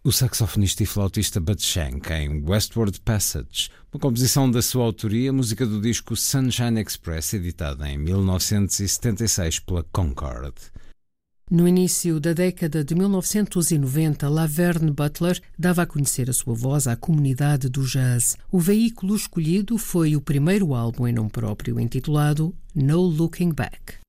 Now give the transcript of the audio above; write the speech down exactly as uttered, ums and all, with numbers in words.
o saxofonista e flautista Bud Shank em Westward Passage, uma composição da sua autoria, música do disco Sunshine Express, editada em mil novecentos e setenta e seis pela Concord. No início da década de mil novecentos e noventa, Laverne Butler dava a conhecer a sua voz à comunidade do jazz. O veículo escolhido foi o primeiro álbum em nome próprio, intitulado No Looking Back.